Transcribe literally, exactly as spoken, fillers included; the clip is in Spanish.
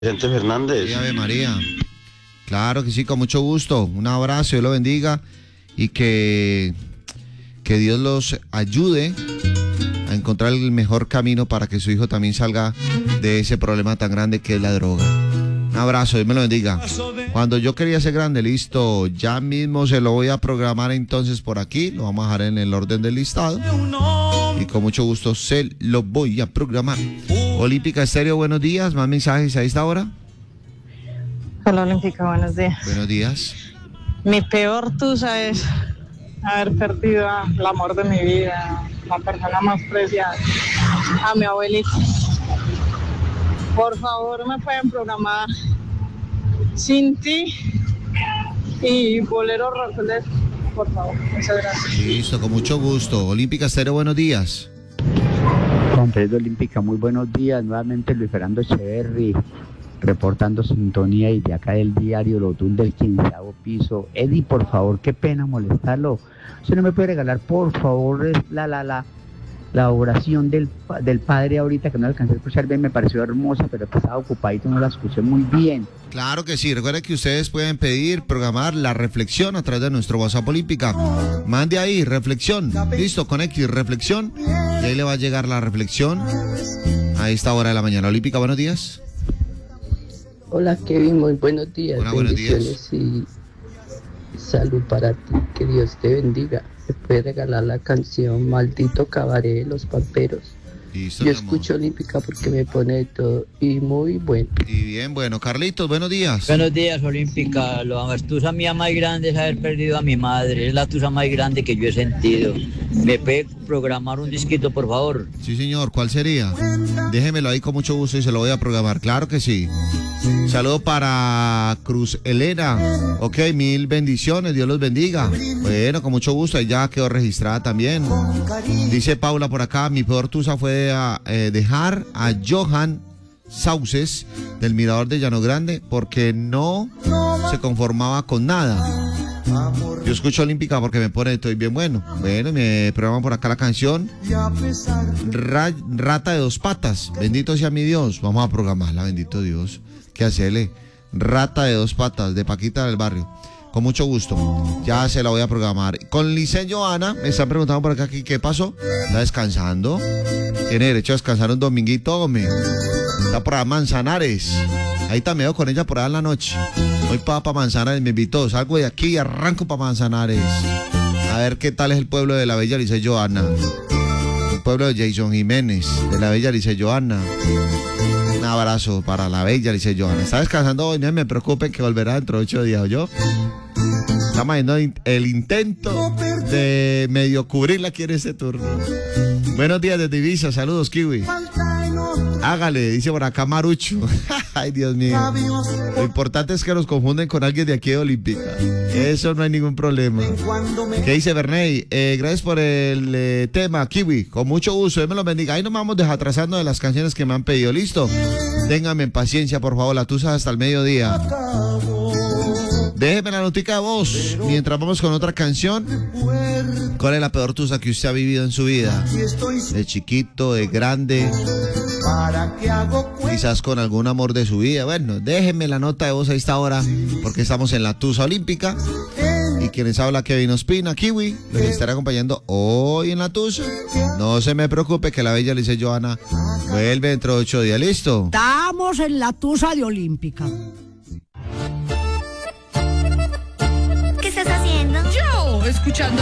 Vicente Fernández. Sí, Ave María. Claro que sí, con mucho gusto. Un abrazo, Dios lo bendiga y que, que Dios los ayude a encontrar el mejor camino para que su hijo también salga de ese problema tan grande que es la droga. Un abrazo, Dios me lo bendiga. Cuando yo quería ser grande, listo, ya mismo se lo voy a programar entonces por aquí, lo vamos a dejar en el orden del listado y con mucho gusto se lo voy a programar. Olímpica Estéreo, buenos días, más mensajes a esta hora. Hola Olímpica, buenos días. Buenos días. Mi peor tusa es haber perdido el amor de mi vida, la persona más preciada, a mi abuelita. Por favor, me pueden programar Sin Ti y Bolero Rocolet, por favor. Muchas gracias. Listo, con mucho gusto. Olímpica Estéreo, buenos días. Completo Olímpica, muy buenos días. Nuevamente Luis Fernando Echeverri, reportando sintonía y de acá del diario Lotún del quinceavo piso. Eddie, por favor, qué pena molestarlo. ¿Usted no me puede regalar, por favor, la la la la oración del, del padre ahorita, que no alcancé a escuchar bien, me pareció hermosa, pero que estaba ocupadito, no la escuché muy bien? Claro que sí, recuerden que ustedes pueden pedir, programar la reflexión a través de nuestro WhatsApp Olímpica. Mande ahí, reflexión, listo, conecte reflexión, y ahí le va a llegar la reflexión a esta hora de la mañana. Olímpica, buenos días. Hola Kevin, muy buenos días. Hola, buenos días. Y salud para ti, que Dios te bendiga. Te puede regalar la canción Maldito Cabaret de los Pamperos. Listo, Yo escucho Olímpica porque me pone de todo y muy bueno. Y bien, bueno, Carlitos, buenos días. Buenos días, Olímpica. La tusa mía más grande es haber perdido a mi madre. Es la tusa más grande que yo he sentido. ¿Me puede programar un disquito, por favor? Sí, señor. ¿Cuál sería? Déjemelo ahí con mucho gusto y se lo voy a programar. Claro que sí. Saludo para Cruz Elena. Ok, mil bendiciones. Dios los bendiga. Bueno, con mucho gusto. Ahí ya quedó registrada también. Dice Paula por acá, mi peor tusa fue a, eh, dejar a Johan Sauces del Mirador de Llano Grande porque no se conformaba con nada. Yo escucho Olímpica porque me pone, estoy bien bueno. Bueno, me programan por acá la canción Ra, Rata de Dos Patas. Bendito sea mi Dios. Vamos a programarla, bendito Dios. ¿Qué hacerle? Rata de Dos Patas, de Paquita del Barrio. Con mucho gusto. Ya se la voy a programar. Con Lice Joana, me están preguntando por acá ¿qué pasó? ¿Está descansando? Tiene derecho a descansar un dominguito, hombre. Está por allá Manzanares. Ahí también con ella por allá en la noche. Voy para pa Manzanares, me invitó. Salgo de aquí y arranco para Manzanares. A ver qué tal es el pueblo de la bella Lice Joana. El pueblo de Jason Jiménez, de la bella Lice Joana. Un abrazo para la bella Lice Joana. Está descansando hoy, no me preocupen que volverá dentro de ocho días, ¿oyó? Estamos haciendo el intento de medio cubrirla aquí en ese turno. Buenos días desde Ibiza, saludos Kiwi. Hágale, dice por acá Marucho. Ay, Dios mío. Lo importante es que nos confunden con alguien de aquí de Olímpica. Eso no hay ningún problema. ¿Qué dice Bernay? Eh, gracias por el eh, tema, Kiwi. Con mucho gusto, Dios me lo bendiga. Ahí nos vamos desatrasando de las canciones que me han pedido. ¿Listo? Ténganme paciencia, por favor. La tusa hasta el mediodía. Déjeme la notica de voz mientras vamos con otra canción. ¿Cuál es la peor tusa que usted ha vivido en su vida? De chiquito, de grande, quizás con algún amor de su vida. Bueno, déjenme la nota de voz a esta hora porque estamos en la tusa olímpica. Y quienes habla Kevin Ospina, Kiwi, los estará acompañando hoy en la tusa. No se me preocupe que la bella Lice Joana vuelve dentro de ocho días. ¿Listo? Estamos en la tusa de Olímpica. ¿Qué estás haciendo? Yo, escuchando